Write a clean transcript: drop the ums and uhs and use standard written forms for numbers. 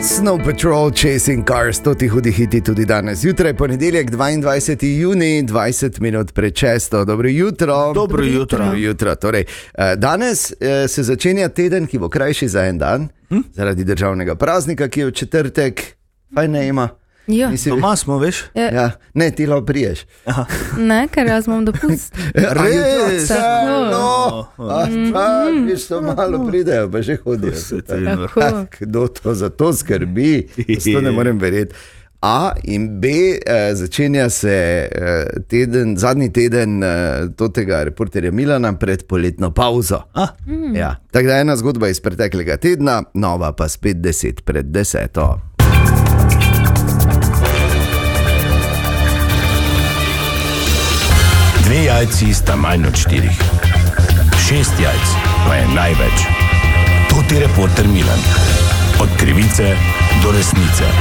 Snow Patrol, Chasing Cars, to ti hudi hiti tudi danes. Jutraj, ponedeljek, 22. juni, 20 minut pred 6. Dobro jutro. Dobro jutro. Torej, danes se začenja teden, ki bo krajši za en dan, zaradi državnega praznika, ki je v četrtek. Fajn ne ima. Jo. Doma smo, veš? Ja. Ne, ti lahko priješ. Ne, ker jaz imam dopust. Res? Tako. Viš, to malo pridejo, pa že hodijo. Kdo to za to skrbi? To ne morem verjeti. A in B, začenja se zadnji teden tega reporterja Milana pred poletno pauzo. Ja. Tako da ena zgodba iz preteklega tedna, nova pa spet 10 pred 10. Dve jajci sta manj od 4. 6 jajc pa je največ. To ti reporter Milan. Od krivice do resnice.